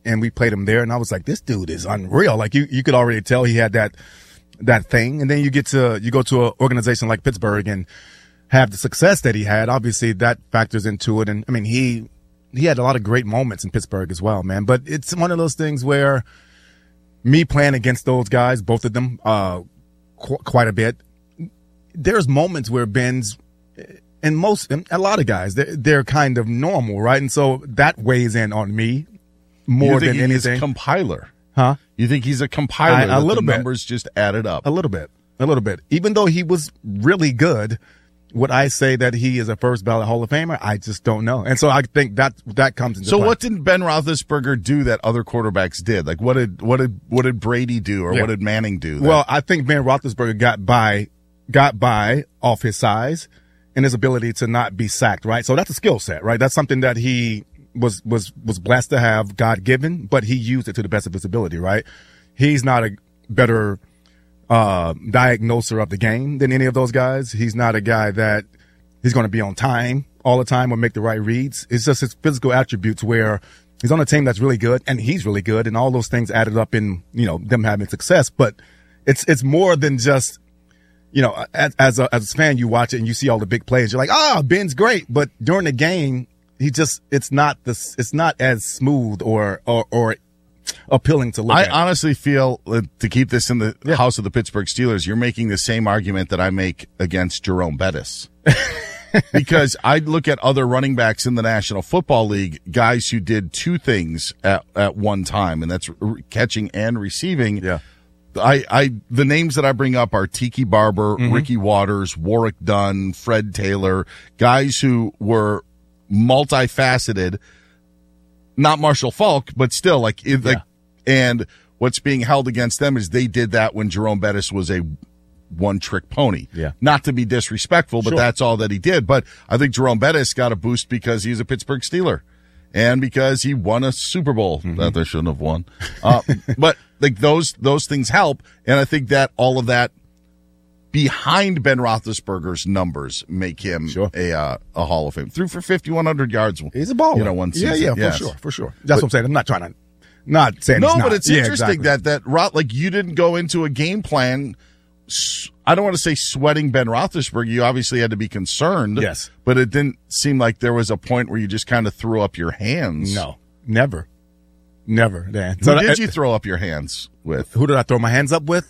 and we played him there, and I was like, this dude is unreal. Like you could already tell he had that thing. And then you go to an organization like Pittsburgh and have the success that he had. Obviously that factors into it. And I mean, he had a lot of great moments in Pittsburgh as well, man. But it's one of those things where me playing against those guys, both of them, quite a bit, there's moments where Ben's, and a lot of guys, they're kind of normal, right? And so that weighs in on me more than anything. He's a compiler? Huh? You think he's a compiler? A little bit. Numbers just added up. A little bit. Even though he was really good, would I say that he is a first ballot Hall of Famer? I just don't know. And so I think that comes into play. So what did Ben Roethlisberger do that other quarterbacks did? Like what did Brady do, or what did Manning do? Well, I think Ben Roethlisberger got by off his size and his ability to not be sacked, right? So that's a skill set, right? That's something that he was blessed to have, God given, but he used it to the best of his ability, right? He's not a better diagnoser of the game than any of those guys. He's not a guy that he's going to be on time all the time or make the right reads. It's just his physical attributes where he's on a team that's really good and he's really good, and all those things added up in, them having success. But it's more than just, as a fan, you watch it and you see all the big plays. You're like, Ben's great. But during the game, it's not as smooth or appealing to look at. I honestly feel to keep this in the house of the Pittsburgh Steelers, you're making the same argument that I make against Jerome Bettis. Because I look at other running backs in the National Football League, guys who did two things at one time, and that's catching and receiving. Yeah. The names that I bring up are Tiki Barber, Ricky Waters, Warwick Dunn, Fred Taylor, guys who were multifaceted. Not Marshall Faulk, but still and what's being held against them is they did that when Jerome Bettis was a one-trick pony. Yeah. Not to be disrespectful, but that's all that he did. But I think Jerome Bettis got a boost because he's a Pittsburgh Steeler and because he won a Super Bowl that they shouldn't have won. But those things help, and I think that all of that behind Ben Roethlisberger's numbers make him a Hall of Fame. Threw for 5,100 yards. He's a baller. One season. Yeah, for sure. That's what I'm saying. I'm not trying to not saying he's not. But it's interesting that you didn't go into a game plan. I don't want to say sweating Ben Roethlisberger. You obviously had to be concerned. Yes. But it didn't seem like there was a point where you just kind of threw up your hands. No, never, Dan. Who did you throw up your hands with? Who did I throw my hands up with?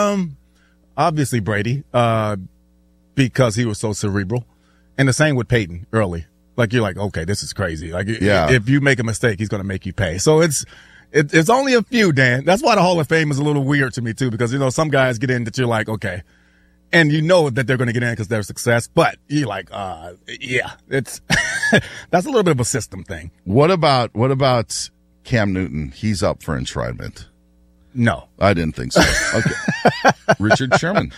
Obviously Brady, because he was so cerebral. And the same with Peyton early. Like, you're like, okay, this is crazy. Like, if you make a mistake, he's going to make you pay. So it's only a few, Dan. That's why the Hall of Fame is a little weird to me too, because, some guys get in that you're like, okay. And you know that they're going to get in because they're success, but you're like, it's, that's a little bit of a system thing. What about Cam Newton? He's up for enshrinement. No, I didn't think so. Okay. Richard Sherman.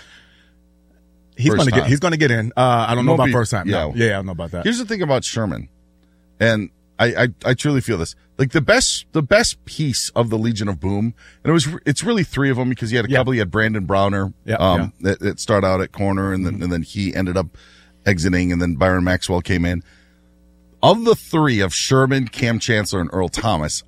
He's going to get in. I don't know about first time. Yeah. No. Yeah, I don't know about that. Here's the thing about Sherman. And I truly feel this. Like the best piece of the Legion of Boom, and it's really three of them because he had a couple. He had Brandon Browner, that started out at corner, and then he ended up exiting, and then Byron Maxwell came in. Of the three of Sherman, Cam Chancellor, and Earl Thomas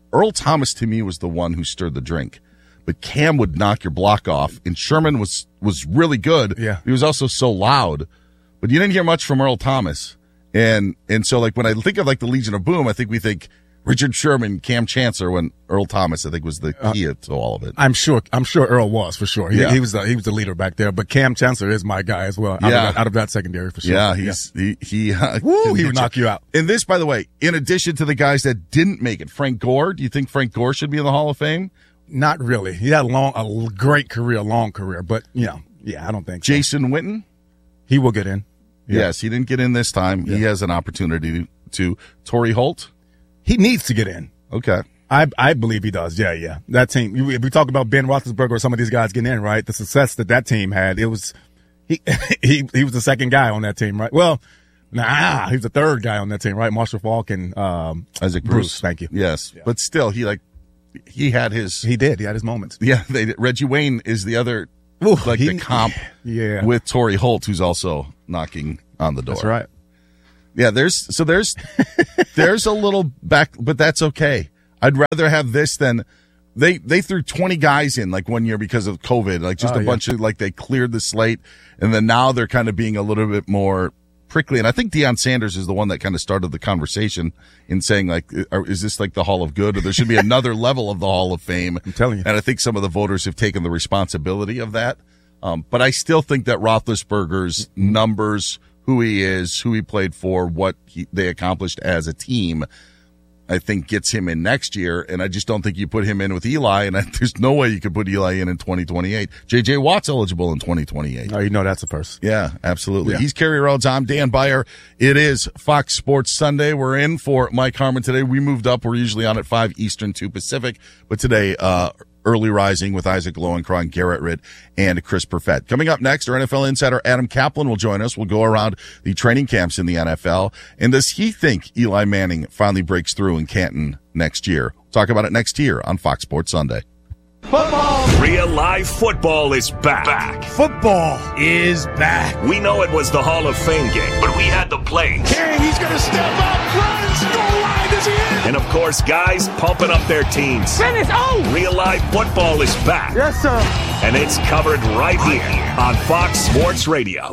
to me was the one who stirred the drink. But Cam would knock your block off, and Sherman was really good. Yeah. He was also so loud. But you didn't hear much from Earl Thomas. And so when I think of the Legion of Boom, I think we think Richard Sherman, Cam Chancellor, when Earl Thomas, I think, was the key to all of it. I'm sure Earl was, for sure. He was the leader back there, but Cam Chancellor is my guy as well. Out of that secondary, for sure. Yeah, he would knock you out. And this, by the way, in addition to the guys that didn't make it, Frank Gore, do you think Frank Gore should be in the Hall of Fame? Not really. He had a great career, long career, but I don't think so. Jason Witten? He will get in. Yeah. Yes, he didn't get in this time. Yeah. He has an opportunity to. Torrey Holt? He needs to get in. Okay. I believe he does. Yeah. That team, if we talk about Ben Roethlisberger or some of these guys getting in, right? The success that team had, it was, he was the second guy on that team, right? Well, he was the third guy on that team, right? Marshall Faulk and, Isaac Bruce. Thank you. Yes. Yeah. But still, he had his. He did. He had his moments. Yeah. Reggie Wayne is the other, the comp with Torrey Holt, who's also knocking on the door. That's right. Yeah, there's a little back, but that's okay. I'd rather have this than they threw 20 guys in like one year because of COVID, like just a bunch of like they cleared the slate, and then now they're kind of being a little bit more prickly. And I think Deion Sanders is the one that kind of started the conversation in saying like, is this like the Hall of Good, or there should be another level of the Hall of Fame? I'm telling you. And I think some of the voters have taken the responsibility of that. But I still think that Roethlisberger's numbers, who he is, who he played for, what they accomplished as a team, I think gets him in next year. And I just don't think you put him in with Eli. And there's no way you could put Eli in 2028. J.J. Watt's eligible in 2028. Oh, you know that's a first. Yeah, absolutely. Yeah. He's Kerry Rhodes. I'm Dan Beyer. It is Fox Sports Sunday. We're in for Mike Harmon today. We moved up. We're usually on at 5 Eastern, 2 Pacific. But today, early rising with Isaac Lowenkron, Garrett Ritt, and Chris Perfett. Coming up next, our NFL insider Adam Kaplan will join us. We'll go around the training camps in the NFL. And does he think Eli Manning finally breaks through in Canton next year? We'll talk about it next year on Fox Sports Sunday. Football! Real live football is back. Football is back. We know it was the Hall of Fame game, but we had the plays. King, he's going to step up, runs, goal line, is he in? And of course, guys pumping up their teams. Finish, Real live football is back. Yes, sir. And it's covered right here on Fox Sports Radio.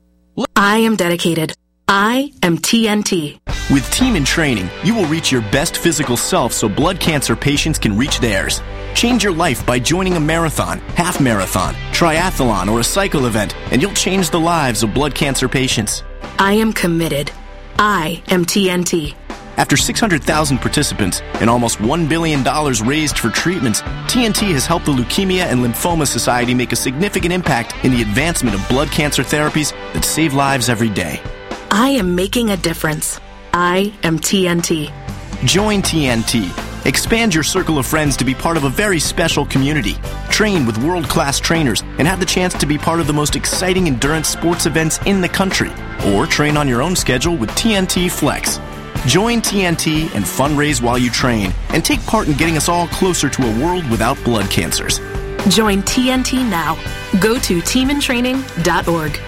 I am dedicated. I am TNT. With Team in Training, you will reach your best physical self so blood cancer patients can reach theirs. Change your life by joining a marathon, half marathon, triathlon, or a cycle event, and you'll change the lives of blood cancer patients. I am committed. I am TNT. After 600,000 participants and almost $1 billion raised for treatments, TNT has helped the Leukemia and Lymphoma Society make a significant impact in the advancement of blood cancer therapies that save lives every day. I am making a difference. I am TNT. Join TNT. Expand your circle of friends to be part of a very special community. Train with world-class trainers and have the chance to be part of the most exciting endurance sports events in the country. Or train on your own schedule with TNT Flex. Join TNT and fundraise while you train and take part in getting us all closer to a world without blood cancers. Join TNT now. Go to teamintraining.org.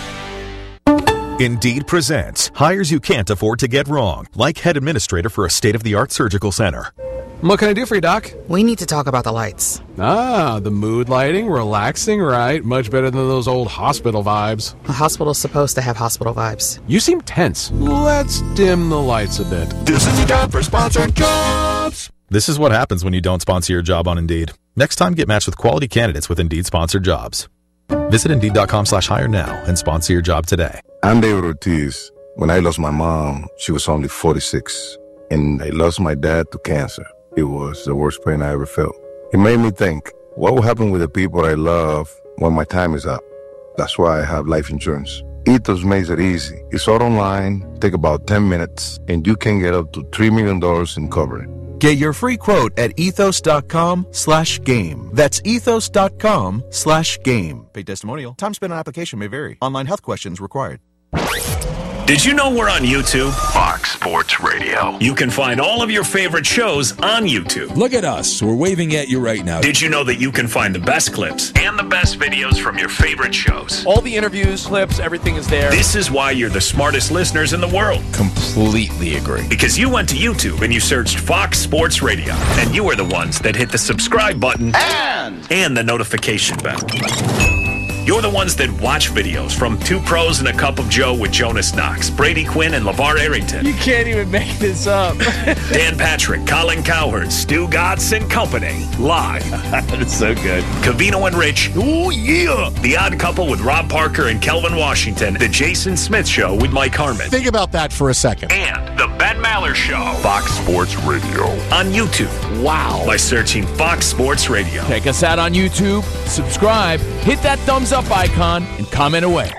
Indeed presents hires you can't afford to get wrong, like head administrator for a state-of-the-art surgical center. What can I do for you, Doc? We need to talk about the lights. Ah, the mood lighting, relaxing, right? Much better than those old hospital vibes. A hospital's supposed to have hospital vibes. You seem tense. Let's dim the lights a bit. This is the time for sponsored jobs. This is what happens when you don't sponsor your job on Indeed. Next time, get matched with quality candidates with Indeed-sponsored jobs. Visit Indeed.com/hire now and sponsor your job today. I'm David Ortiz. When I lost my mom, she was only 46. And I lost my dad to cancer. It was the worst pain I ever felt. It made me think, what will happen with the people I love when my time is up? That's why I have life insurance. Ethos makes it easy. It's all online, take about 10 minutes, and you can get up to $3 million in coverage. Get your free quote at ethos.com/game. That's ethos.com/game. Paid testimonial. Time spent on application may vary. Online health questions required. Did you know we're on YouTube? Fox Sports Radio. You can find all of your favorite shows on YouTube. Look at us. We're waving at you right now. Did you know that you can find the best clips and the best videos from your favorite shows? All the interviews, clips, everything is there. This is why you're the smartest listeners in the world. Completely agree. Because you went to YouTube and you searched Fox Sports Radio. And you are the ones that hit the subscribe button and the notification bell. You're the ones that watch videos from Two Pros and a Cup of Joe with Jonas Knox, Brady Quinn, and LeVar Arrington. You can't even make this up. Dan Patrick, Colin Cowherd, Stu Gatz and Company. Live. That's so good. Covino and Rich. Oh, yeah. The Odd Couple with Rob Parker and Kelvin Washington. The Jason Smith Show with Mike Harmon. Think about that for a second. And The Ben Maller Show. Fox Sports Radio. On YouTube. Wow. By searching Fox Sports Radio. Check us out on YouTube. Subscribe. Hit that thumbs up icon and comment away.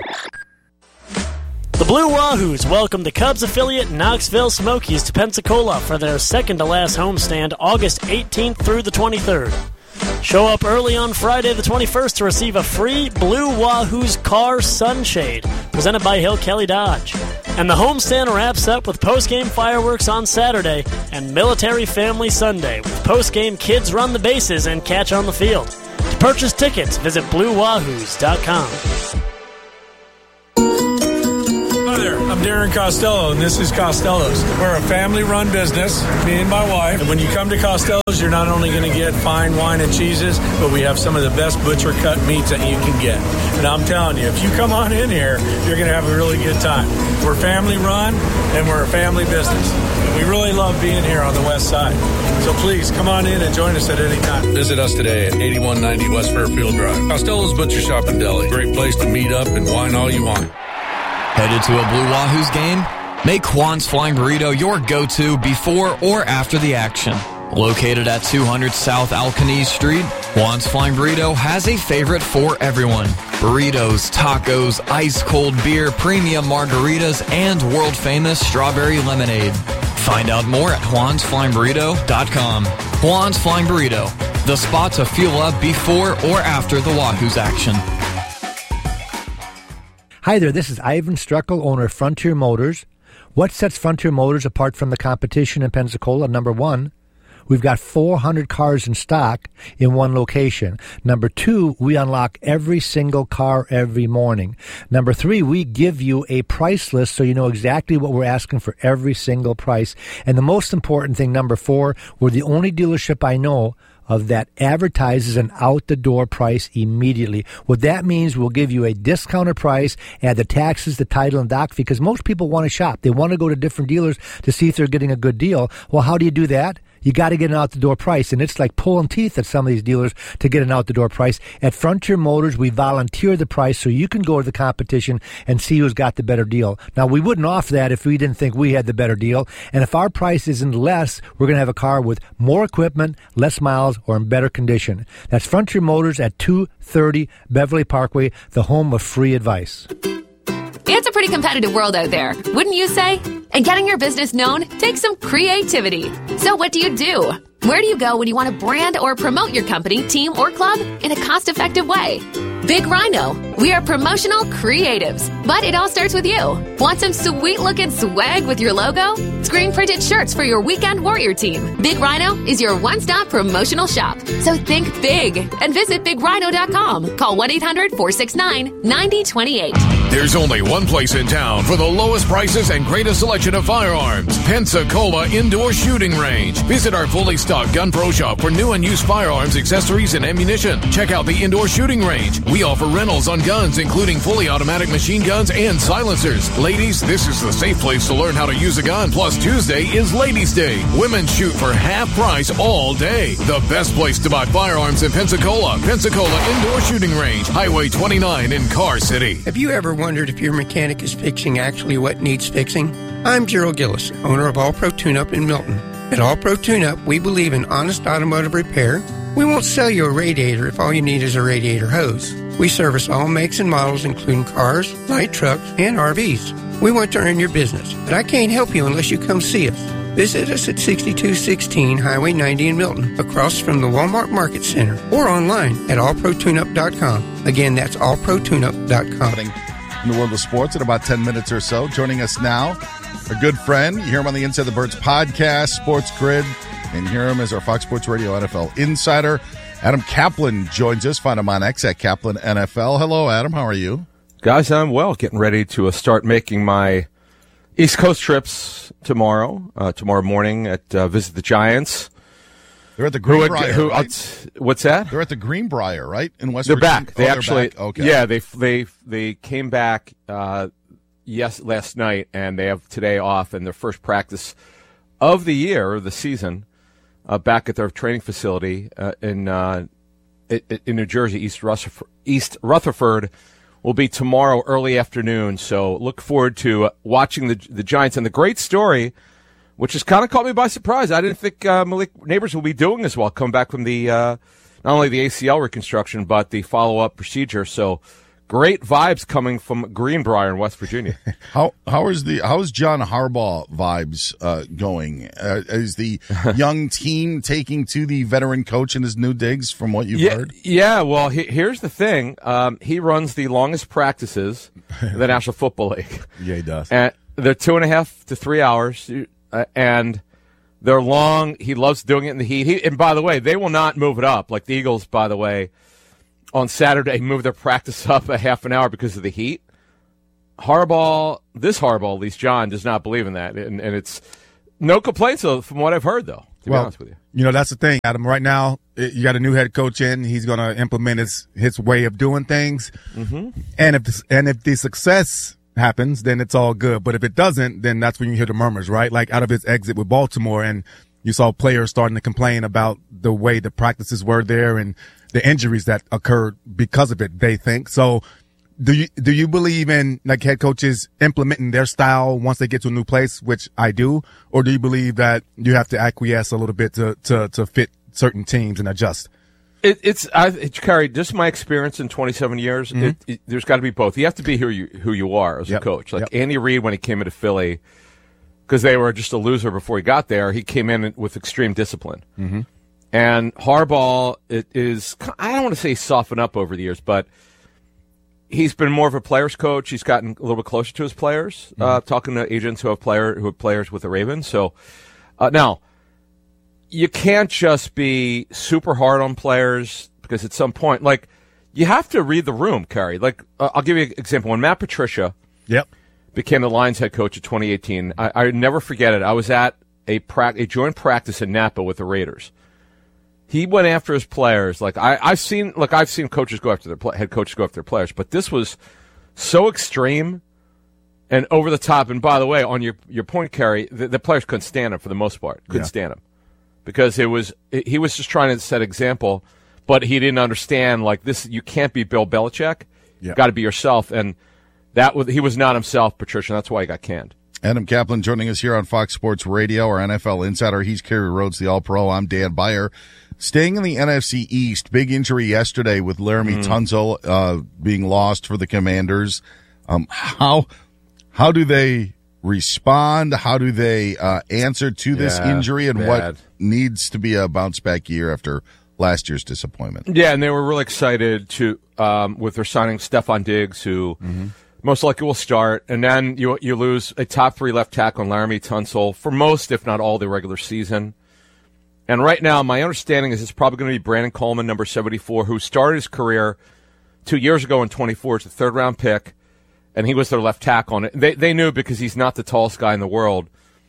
The Blue Wahoos welcome the Cubs affiliate Knoxville Smokies to Pensacola for their second-to-last homestand August 18th through the 23rd. Show up early on Friday the 21st to receive a free Blue Wahoos car sunshade presented by Hill Kelly Dodge. And the homestand wraps up with post-game fireworks on Saturday and Military Family Sunday with post-game kids run the bases and catch on the field. To purchase tickets, visit BlueWahoos.com. Hi there. I'm Darren Costello, and this is Costello's. We're a family-run business, me and my wife. And when you come to Costello's, you're not only going to get fine wine and cheeses, but we have some of the best butcher-cut meats that you can get. And I'm telling you, if you come on in here, you're going to have a really good time. We're family-run, and we're a family business. And we really love being here on the west side. So please, come on in and join us at any time. Visit us today at 8190 West Fairfield Drive. Costello's Butcher Shop and Deli. Great place to meet up and wine all you want. Headed to a Blue Wahoos game? Make Juan's Flying Burrito your go-to before or after the action. Located at 200 South Alcanese Street, Juan's Flying Burrito has a favorite for everyone. Burritos, tacos, ice-cold beer, premium margaritas, and world-famous strawberry lemonade. Find out more at juansflyingburrito.com. Juan's Flying Burrito, the spot to fuel up before or after the Wahoos action. Hi there, this is Ivan Struckel, owner of Frontier Motors. What sets Frontier Motors apart from the competition in Pensacola? Number one, we've got 400 cars in stock in one location. Number two, we unlock every single car every morning. Number three, we give you a price list so you know exactly what we're asking for every single price. And the most important thing, number four, we're the only dealership I know of that advertises an out-the-door price immediately. What that means, we'll give you a discounted price, add the taxes, the title, and doc, because most people want to shop. They want to go to different dealers to see if they're getting a good deal. Well, how do you do that? You got to get an out-the-door price, and it's like pulling teeth at some of these dealers to get an out-the-door price. At Frontier Motors, we volunteer the price so you can go to the competition and see who's got the better deal. Now, we wouldn't offer that if we didn't think we had the better deal, and if our price isn't less, we're going to have a car with more equipment, less miles, or in better condition. That's Frontier Motors at 230 Beverly Parkway, the home of free advice. It's a pretty competitive world out there, wouldn't you say? And getting your business known takes some creativity. So what do? Where do you go when you want to brand or promote your company, team, or club in a cost-effective way? Big Rhino. We are promotional creatives, but it all starts with you. Want some sweet-looking swag with your logo? Screen-printed shirts for your weekend warrior team. Big Rhino is your one-stop promotional shop. So think big and visit BigRhino.com. Call 1-800-469-9028. There's only one place in town for the lowest prices and greatest selection of firearms. Pensacola Indoor Shooting Range. Visit our fully stocked Gun Pro Shop for new and used firearms, accessories, and ammunition. Check out the Indoor Shooting Range. We offer rentals on guns, including fully automatic machine guns and silencers. Ladies, this is the safe place to learn how to use a gun. Plus, Tuesday is Ladies' Day. Women shoot for half price all day. The best place to buy firearms in Pensacola. Pensacola Indoor Shooting Range, Highway 29 in Car City. Have you ever wondered if your mechanic is fixing actually what needs fixing? I'm Gerald Gillis, owner of All Pro Tune-Up in Milton. At All Pro Tune-Up, we believe in honest automotive repair. We won't sell you a radiator if all you need is a radiator hose. We service all makes and models, including cars, light trucks, and RVs. We want to earn your business, but I can't help you unless you come see us. Visit us at 6216 Highway 90 in Milton, across from the Walmart Market Center, or online at allprotuneup.com. Again, that's allprotuneup.com. In the world of sports in about 10 minutes or so. Joining us now, a good friend. You hear him on the Inside the Birds podcast, Sports Grid, and hear him as our Fox Sports Radio NFL insider. Adam Kaplan joins us. Find him on X at Kaplan NFL. Hello, Adam. How are you? Guys, I'm well. Getting ready to start making my East Coast trips tomorrow morning at Visit the Giants. They're at the Greenbrier, right? What's that? They're at the Greenbrier, right? In West They're Virginia. back. They actually, back. Okay. Yeah, they came back last night, and they have today off, and their first practice of the year, of the season, back at their training facility in New Jersey, East Rutherford, will be tomorrow early afternoon. So look forward to watching the Giants. And the great story, which has kind of caught me by surprise. I didn't think Malik Neighbors will be doing as well, come back from the not only the ACL reconstruction, but the follow-up procedure. So great vibes coming from Greenbrier in West Virginia. How is John Harbaugh vibes going? Is the young team taking to the veteran coach in his new digs from what you've heard? Yeah, well, here's the thing. He runs the longest practices in the National Football League. Yeah, he does. And they're 2.5 to 3 hours. And they're long. He loves doing it in the heat. And by the way, they will not move it up. Like the Eagles, by the way, on Saturday moved their practice up a half an hour because of the heat. this Harbaugh, at least John, does not believe in that. And it's no complaints from what I've heard, though, to be honest with you. You know, that's the thing, Adam. Right now, you got a new head coach in. He's going to implement his way of doing things. Mm-hmm. And if the success happens, then it's all good. But if it doesn't, then that's when you hear the murmurs, right? Like out of his exit with Baltimore, and you saw players starting to complain about the way the practices were there and the injuries that occurred because of it, they think. So do you believe in like head coaches implementing their style once they get to a new place, which I do, or do you believe that you have to acquiesce a little bit to fit certain teams and adjust? It's Kerry, just my experience in 27 years, mm-hmm. There's got to be both. You have to be who you are as a coach. Like Andy Reid, when he came into Philly, because they were just a loser before he got there, he came in with extreme discipline. Mm-hmm. And Harbaugh, I don't want to say soften up over the years, but he's been more of a player's coach. He's gotten a little bit closer to his players, talking to agents who have players with the Ravens. So now, you can't just be super hard on players because at some point, like, you have to read the room, Kerry. Like, I'll give you an example. When Matt Patricia became the Lions head coach in 2018, I never forget it. I was at a joint practice in Napa with the Raiders. He went after his players. Like, I've seen coaches go after head coaches go after their players, but this was so extreme and over the top. And by the way, on your point, Kerry, the players couldn't stand him for the most part. Couldn't stand him. Because he was just trying to set example, but he didn't understand, like, this, you can't be Bill Belichick. You've got to be yourself. And he was not himself, Patricia. That's why he got canned. Adam Kaplan joining us here on Fox Sports Radio, our NFL insider. He's Kerry Rhodes, the All-Pro. I'm Dan Beyer. Staying in the NFC East, big injury yesterday with Laramie Tunsil being lost for the Commanders. How do they respond? How do they answer to this injury, and what needs to be a bounce-back year after last year's disappointment? Yeah, and they were really excited to with their signing Stephon Diggs, who most likely will start, and then you lose a top 3 left tackle in Laramie Tunsil for most, if not all, the regular season. And right now, my understanding is it's probably going to be Brandon Coleman, number 74, who started his career 2 years ago in 24 as a third-round pick, and he was their left tackle. And they knew, because he's not the tallest guy in the world,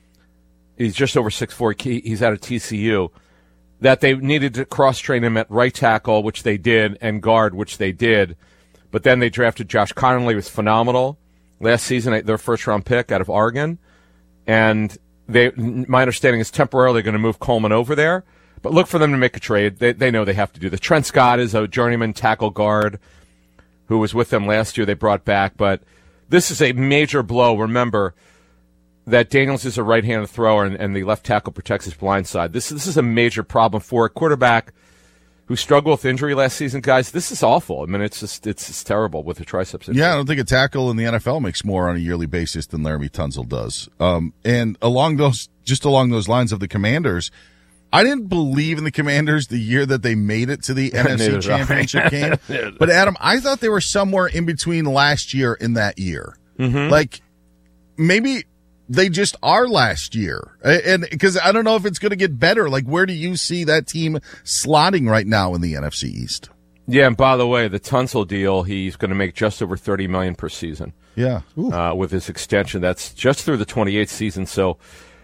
he's just over 6'4", he's out of TCU, that they needed to cross-train him at right tackle, which they did, and guard, which they did. But then they drafted Josh Connolly, who was phenomenal last season, their first-round pick out of Oregon. And my understanding is temporarily going to move Coleman over there. But look for them to make a trade. They know they have to do this. Trent Scott is a journeyman tackle guard who was with them last year. They brought back. But this is a major blow. Remember that Daniels is a right-handed thrower, and the left tackle protects his blind side. This is a major problem for a quarterback who struggled with injury last season, guys. This is awful. I mean, it's terrible with the triceps injury. Yeah, I don't think a tackle in the NFL makes more on a yearly basis than Laramie Tunsil does. And along those lines of the Commanders, I didn't believe in the Commanders the year that they made it to the NFC Championship game. But Adam, I thought they were somewhere in between last year and that year. Mm-hmm. Like, maybe they just are last year. And because I don't know if it's going to get better. Like, where do you see that team slotting right now in the NFC East? Yeah, and by the way, the Tunsil deal, he's going to make just over $30 million per season. Yeah. With his extension. That's just through the 28th season. So,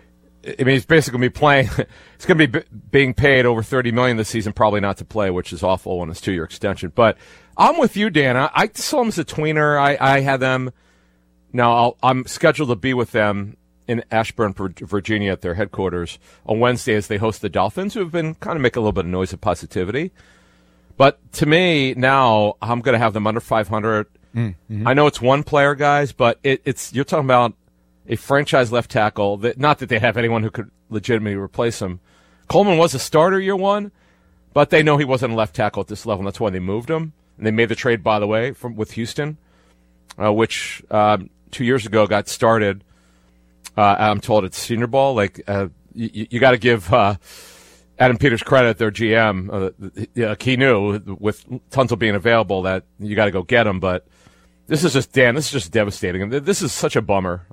I mean, he's basically going to be playing. It's going to be being paid over $30 million this season, probably not to play, which is awful on his 2-year extension. But I'm with you, Dan. I saw him as a tweener. I had them. Now, I'm scheduled to be with them in Ashburn, Virginia, at their headquarters on Wednesday as they host the Dolphins, who have been kind of making a little bit of noise of positivity. But to me, now, I'm going to have them under 500. Mm-hmm. I know it's one player, guys, but you're talking about a franchise left tackle. Not that they have anyone who could legitimately replace him. Coleman was a starter year one, but they know he wasn't a left tackle at this level, and that's why they moved him. And they made the trade, by the way, with Houston, which 2 years ago got started. I'm told it's Senior Bowl. Like, you got to give Adam Peters credit, their GM. He knew with Tunsil being available that you got to go get him. But this is just devastating. This is such a bummer.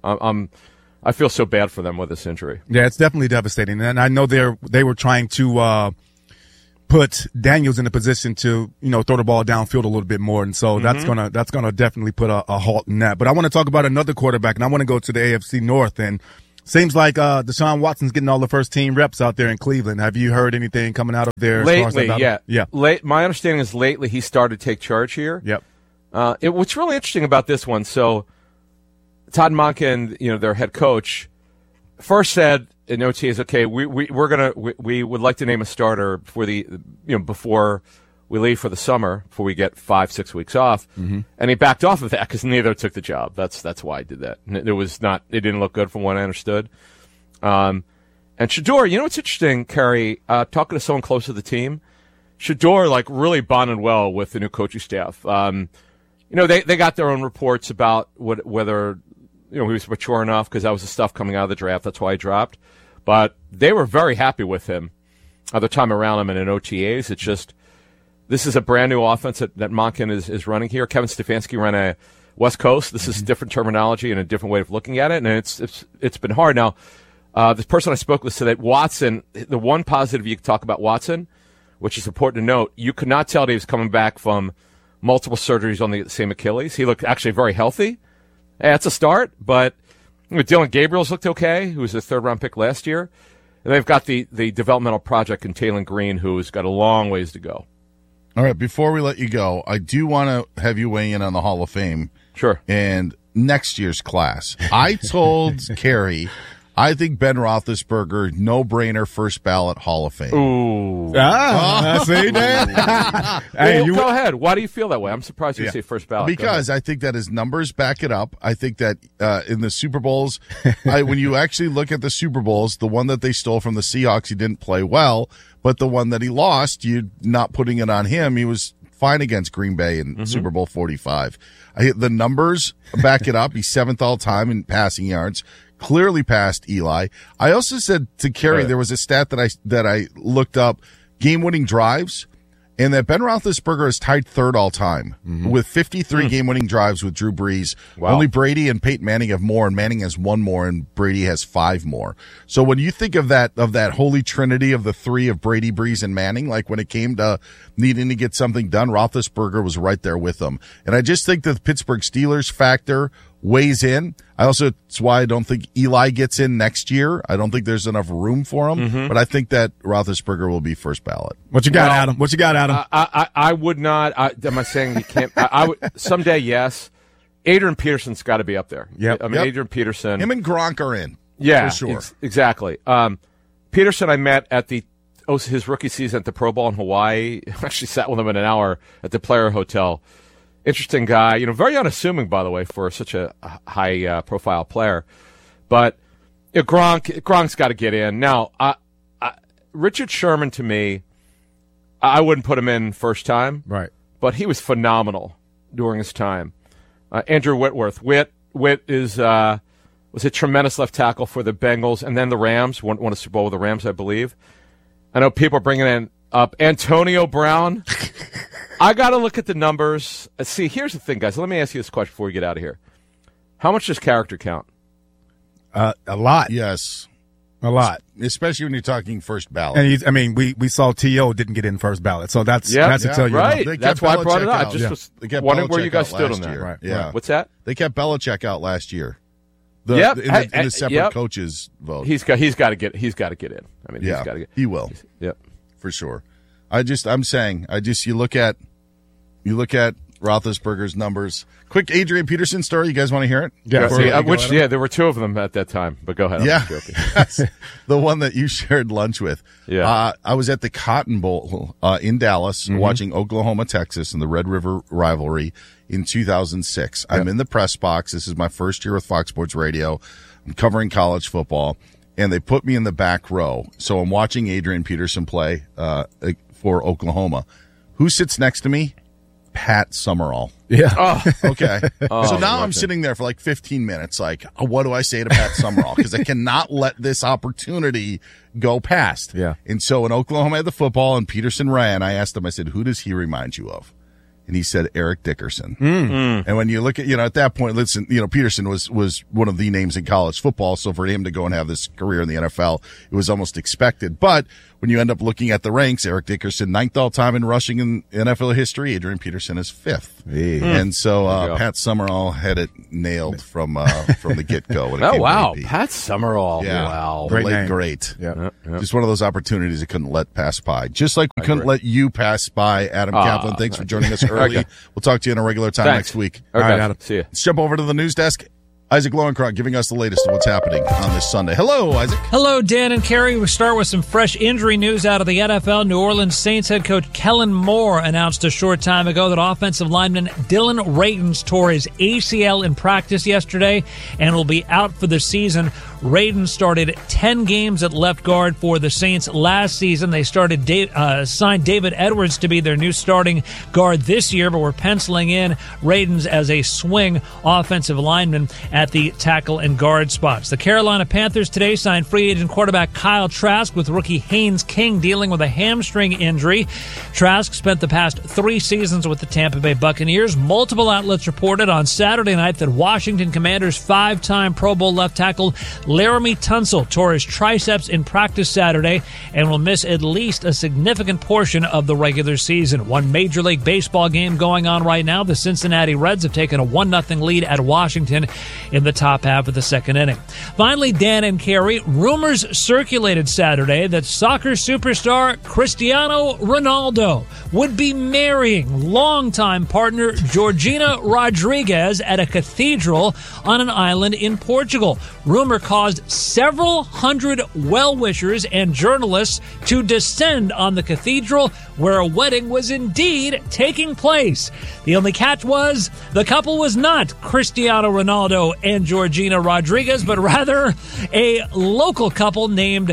I feel so bad for them with this injury. Yeah, it's definitely devastating. And I know they were trying to put Daniels in a position to, throw the ball downfield a little bit more. And so that's gonna definitely put a halt in that. But I want to talk about another quarterback, and I want to go to the AFC North. And seems like Deshaun Watson's getting all the first team reps out there in Cleveland. Have you heard anything coming out of there? Lately, yeah. My understanding is lately he started to take charge here. Yep. What's really interesting about this one, so Todd Monken, their head coach, first said in OTAs, okay, we would like to name a starter for before we leave for the summer, before we get 5-6 weeks off, and he backed off of that because neither took the job. That's why I did that. It didn't look good from what I understood. And Shedeur, what's interesting, Kerry, talking to someone close to the team, Shedeur really bonded well with the new coaching staff. They got their own reports about whether he was mature enough, because that was the stuff coming out of the draft. That's why he dropped. But they were very happy with him the time around him and in OTAs. It's just, this is a brand new offense that Monken is running here. Kevin Stefanski ran a West Coast. This is different terminology and a different way of looking at it, and it's been hard. Now, this person I spoke with said that Watson, the one positive you could talk about Watson, which is important to note, you could not tell that he was coming back from multiple surgeries on the same Achilles. He looked actually very healthy. That's a start, but Dylan Gabriel's looked okay, who was a third-round pick last year. And they've got the developmental project in Taylon Green, who's got a long ways to go. All right, before we let you go, I do want to have you weigh in on the Hall of Fame. Sure. And next year's class. I told Kerry, I think Ben Roethlisberger, no-brainer, first ballot Hall of Fame. Ooh. See that? Go ahead. Why do you feel that way? I'm surprised you say first ballot. Because I think that his numbers back it up. I think that in the Super Bowls, when you actually look at the Super Bowls, the one that they stole from the Seahawks, he didn't play well. But the one that he lost, you're not putting it on him. He was fine against Green Bay in Super Bowl 45. The numbers back it up. He's 7th all-time in passing yards. Clearly passed Eli. I also said to Kerry, there was a stat that I looked up, game-winning drives, and that Ben Roethlisberger is tied 3rd all-time with 53 game-winning drives with Drew Brees. Wow. Only Brady and Peyton Manning have more, and Manning has 1 more, and Brady has 5 more. So when you think of that holy trinity of the 3 of Brady, Brees, and Manning, like when it came to needing to get something done, Roethlisberger was right there with them. And I just think that the Pittsburgh Steelers factor weighs in. It's why I don't think Eli gets in next year. I don't think there's enough room for him, but I think that Roethlisberger will be first ballot. What you got, Adam? What you got, Adam? I would not. Am I saying he can't? I would someday. Yes, Adrian Peterson's got to be up there. Yep. Adrian Peterson. Him and Gronk are in. Yeah, for sure. Exactly. Peterson, I met at his rookie season at the Pro Bowl in Hawaii. I actually sat with him in an hour at the Player Hotel. Interesting guy, very unassuming, by the way, for such a high-profile player. But Gronk's got to get in. Now, Richard Sherman, to me, I wouldn't put him in first time. Right. But he was phenomenal during his time. Andrew Whitworth. Whit was a tremendous left tackle for the Bengals, and then the Rams. Won a Super Bowl with the Rams, I believe. I know people are bringing up Antonio Brown. I got to look at the numbers. See, here's the thing, guys. Let me ask you this question before we get out of here. How much does character count? A lot. Yes. A lot. Especially when you're talking first ballot. And we saw T.O. didn't get in first ballot, so that's to tell you. Right. That's why I brought it up. I just was wondering where you guys stood on that. Right. Yeah. What's that? They kept Belichick out last year. In the separate coaches vote. He's got to get in. I mean, he's got to get. He will. Yep. For sure. You look at Roethlisberger's numbers. Quick Adrian Peterson story. You guys want to hear it? Yeah. There were 2 of them at that time, but go ahead. Yeah. I'm just joking. The one that you shared lunch with. Yeah. I was at the Cotton Bowl in Dallas watching Oklahoma, Texas in the Red River rivalry in 2006. Yep. I'm in the press box. This is my first year with Fox Sports Radio. I'm covering college football, and they put me in the back row. So I'm watching Adrian Peterson play for Oklahoma. Who sits next to me? Pat Summerall. Yeah. Oh. Okay. So now I'm sitting there for like 15 minutes like, what do I say to Pat Summerall? Because I cannot let this opportunity go past. Yeah. And so when Oklahoma had the football and Peterson ran, I asked him, I said, who does he remind you of? And he said Eric Dickerson. And when you look at, at that point, listen, Peterson was one of the names in college football. So for him to go and have this career in the NFL, it was almost expected. But when you end up looking at the ranks, Eric Dickerson, 9th all-time in rushing in NFL history. Adrian Peterson is 5th. And so Pat Summerall had it nailed from the get-go. Oh, wow. Pat Summerall. Yeah. Wow. Great. Yeah. Just one of those opportunities I couldn't let pass by. Just like we couldn't let you pass by, Adam Kaplan. Thanks for joining us early. Okay. We'll talk to you in a regular time next week. Okay. All right, Adam. See you. Let's jump over to the news desk. Isaac Lowenkron giving us the latest of what's happening on this Sunday. Hello, Isaac. Hello, Dan and Kerry. We start with some fresh injury news out of the NFL. New Orleans Saints head coach Kellen Moore announced a short time ago that offensive lineman Dylan Radins tore his ACL in practice yesterday and will be out for the season. Radins started 10 games at left guard for the Saints last season. They signed David Edwards to be their new starting guard this year, but we're penciling in Radins as a swing offensive lineman at the tackle and guard spots. The Carolina Panthers today signed free agent quarterback Kyle Trask, with rookie Haynes King dealing with a hamstring injury. Trask spent the past 3 seasons with the Tampa Bay Buccaneers. Multiple outlets reported on Saturday night that Washington Commanders 5-time Pro Bowl left tackle Laramie Tunsil tore his triceps in practice Saturday and will miss at least a significant portion of the regular season. One Major League Baseball game going on right now. The Cincinnati Reds have taken a 1-0 lead at Washington in the top half of the second inning. Finally, Dan and Kerry, rumors circulated Saturday that soccer superstar Cristiano Ronaldo would be marrying longtime partner Georgina Rodriguez at a cathedral on an island in Portugal. Rumor caused several hundred well-wishers and journalists to descend on the cathedral where a wedding was indeed taking place. The only catch was the couple was not Cristiano Ronaldo and Georgina Rodriguez, but rather a local couple named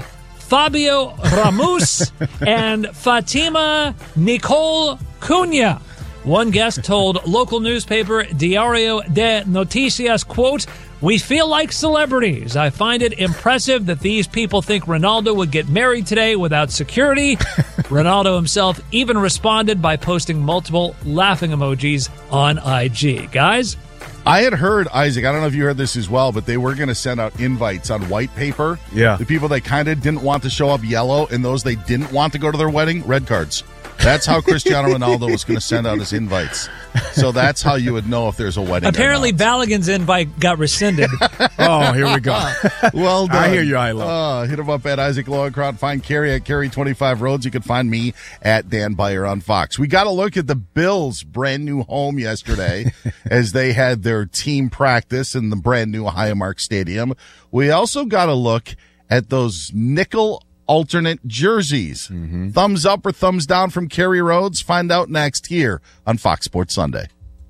Fabio Ramos and Fatima Nicole Cunha. One guest told local newspaper Diario de Noticias, quote, "We feel like celebrities. I find it impressive that these people think Ronaldo would get married today without security." Ronaldo himself even responded by posting multiple laughing emojis on IG. Guys? I had heard, Isaac, I don't know if you heard this as well, but they were going to send out invites on white paper. Yeah. The people that kind of didn't want to show up, yellow, and those they didn't want to go to their wedding, red cards. That's how Cristiano Ronaldo was going to send out his invites. So that's how you would know if there's a wedding. Apparently, Balogun's invite got rescinded. Oh, here we go. Well done. I hear you, Ilo. Hit him up at Isaac Lowenkron. Find Kerry at Kerry25 Roads. You can find me at Dan Beyer on Fox. We got a look at the Bills' brand new home yesterday as they had their team practice in the brand new Highmark Stadium. We also got a look at those nickel alternate jerseys. Thumbs up or thumbs down from Kerry Rhodes? Find out next here on Fox Sports Sunday.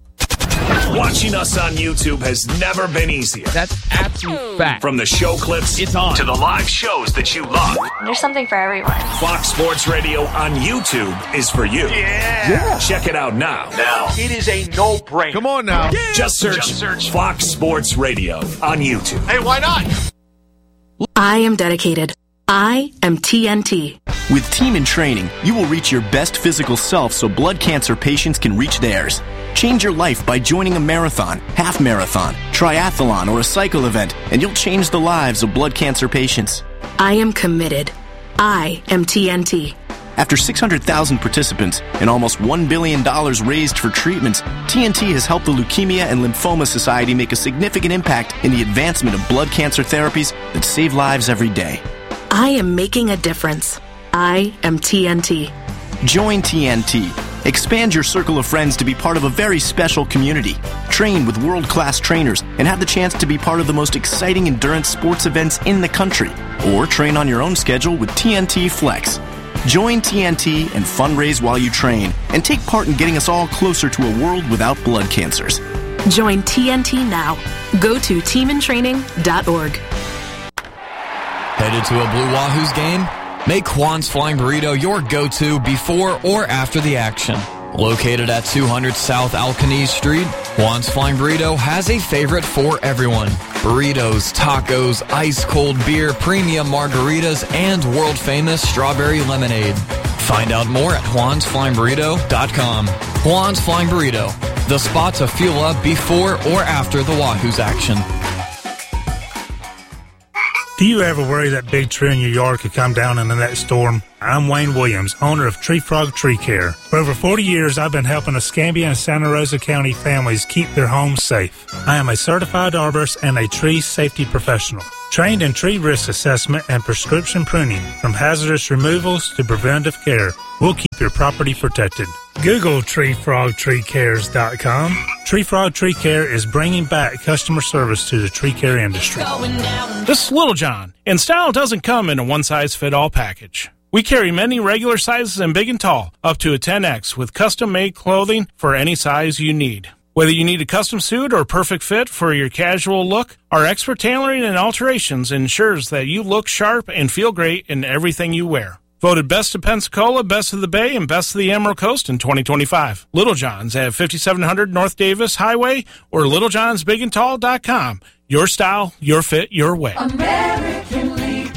Watching us on YouTube has never been easier. That's absolute fact. From the show clips to the live shows that you love. There's something for everyone. Fox Sports Radio on YouTube is for you. Yeah. Check it out now. It is a no-brainer. Come on now. Yeah. Just search Fox Sports Radio on YouTube. Hey, why not? I am dedicated. I am TNT. With Team in Training, you will reach your best physical self so blood cancer patients can reach theirs. Change your life by joining a marathon, half marathon, triathlon, or a cycle event, and you'll change the lives of blood cancer patients. I am committed. I am TNT. After 600,000 participants and almost $1 billion raised for treatments, TNT has helped the Leukemia and Lymphoma Society make a significant impact in the advancement of blood cancer therapies that save lives every day. I am making a difference. I am TNT. Join TNT. Expand your circle of friends to be part of a very special community. Train with world-class trainers and have the chance to be part of the most exciting endurance sports events in the country. Or train on your own schedule with TNT Flex. Join TNT and fundraise while you train and take part in getting us all closer to a world without blood cancers. Join TNT now. Go to teamintraining.org. Headed to a Blue Wahoos game? Make Juan's Flying Burrito your go-to before or after the action. Located at 200 South Alcanese Street, Juan's Flying Burrito has a favorite for everyone. Burritos, tacos, ice-cold beer, premium margaritas, and world-famous strawberry lemonade. Find out more at juansflyingburrito.com. Juan's Flying Burrito, the spot to fuel up before or after the Wahoos action. Do you ever worry that big tree in your yard could come down in the next storm? I'm Wayne Williams, owner of Tree Frog Tree Care. For over 40 years, I've been helping Escambia and Santa Rosa County families keep their homes safe. I am a certified arborist and a tree safety professional, trained in tree risk assessment and prescription pruning, from hazardous removals to preventive care. We'll keep your property protected. Google TreeFrogTreeCares.com. Tree Frog Tree Care is bringing back customer service to the tree care industry. This is Little John, and style doesn't come in a one-size-fit-all package. We carry many regular sizes and big and tall, up to a 10X, with custom-made clothing for any size you need. Whether you need a custom suit or perfect fit for your casual look, our expert tailoring and alterations ensures that you look sharp and feel great in everything you wear. Voted Best of Pensacola, Best of the Bay, and Best of the Emerald Coast in 2025. Little John's at 5700 North Davis Highway or littlejohnsbigandtall.com. Your style, your fit, your way. American Leak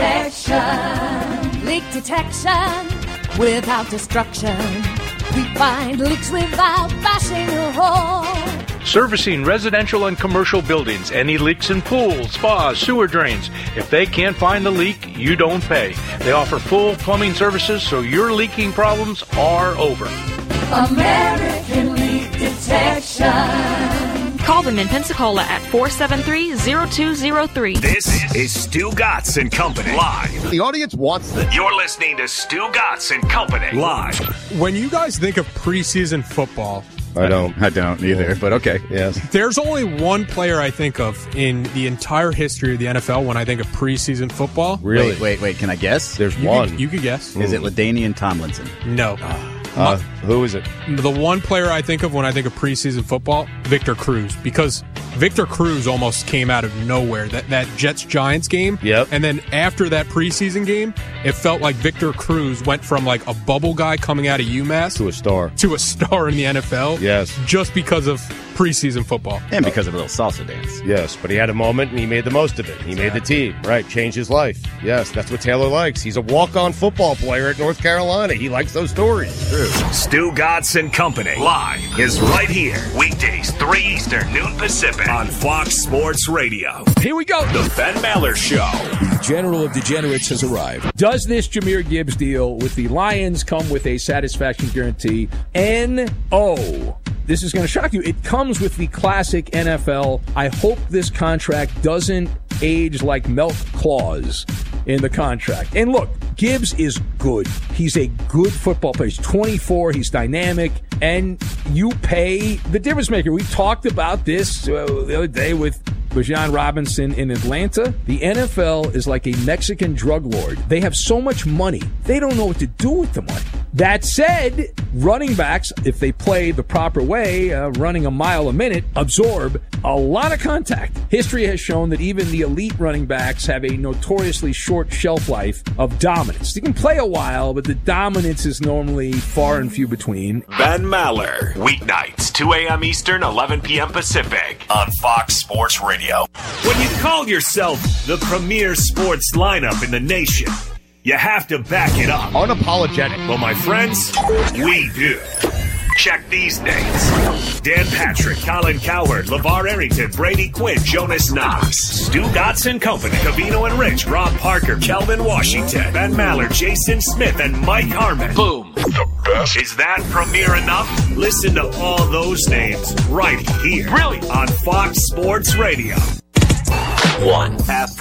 Detection. Leak detection without destruction. We find leaks without bashing a hole. Servicing residential and commercial buildings. Any leaks in pools, spas, sewer drains. If they can't find the leak, you don't pay. They offer full plumbing services, so your leaking problems are over. American Leak Detection. Call them in Pensacola at 473-0203. This is Stu Gatz and Company live. The audience wants this. You're listening to Stu Gatz and Company live. When you guys think of preseason football, I don't either, but okay. Yes. There's only one player I think of in the entire history of the NFL when I think of preseason football. Really? Wait. Can I guess? There's one. You could guess. Is it LaDainian Tomlinson? No. Who is it? The one player I think of when I think of preseason football, Victor Cruz, because Victor Cruz almost came out of nowhere. That Jets-Giants game. Yep. And then after that preseason game, it felt like Victor Cruz went from like a bubble guy coming out of UMass to a star in the NFL. Yes. Just because of preseason football. And because of a little salsa dance. Yes, but he had a moment and he made the most of it. He made the team, right? Changed his life. Yes, that's what Taylor likes. He's a walk-on football player at North Carolina. He likes those stories. True. Stu Gatz and Company live is right here. Weekdays, 3 Eastern, noon Pacific on Fox Sports Radio. Here we go. The Ben Maller Show. The General of Degenerates has arrived. Does this Jahmyr Gibbs deal with the Lions come with a satisfaction guarantee? No. This is going to shock you. It comes with the classic NFL. I hope this contract doesn't age like milk clause in the contract. And look, Gibbs is good. He's a good football player. He's 24. He's dynamic. And you pay the difference maker. We talked about this the other day with Bijan Robinson in Atlanta. The NFL is like a Mexican drug lord. They have so much money, they don't know what to do with the money. That said, running backs, if they play the proper way, running a mile a minute, absorb a lot of contact. History has shown that even the elite running backs have a notoriously short shelf life of dominance. They can play a while, but the dominance is normally far and few between. Ben Maller, weeknights, 2 a.m. Eastern, 11 p.m. Pacific on Fox Sports Radio. When you call yourself the premier sports lineup in the nation, you have to back it up. Unapologetic. Well, my friends, we do. Check these names: Dan Patrick, Colin Cowherd, LeVar Arrington, Brady Quinn, Jonas Knox, Stu Gatz and Company, Covino and Rich, Rob Parker, Kelvin Washington, Ben Maller, Jason Smith, and Mike Harmon. Boom. The best. Is that premier enough? Listen to all those names right here. Really? On Fox Sports Radio. 1.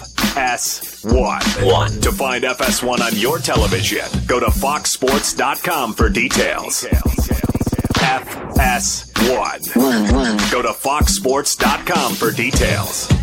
FS1. To find FS1 on your television, go to foxsports.com for details. FS1. Go to foxsports.com for details.